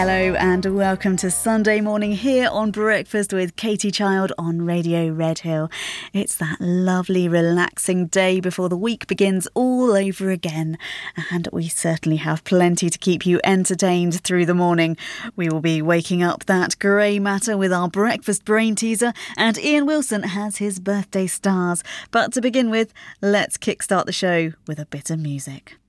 Hello and welcome to Sunday morning here on Breakfast with Katie Child on Radio Red Hill. It's that lovely relaxing day before the week begins all over again, and we certainly have plenty to keep you entertained through the morning. We will be waking up that grey matter with our breakfast brain teaser, and Ian Wilson has his birthday stars. But to begin with, let's kickstart the show with a bit of music.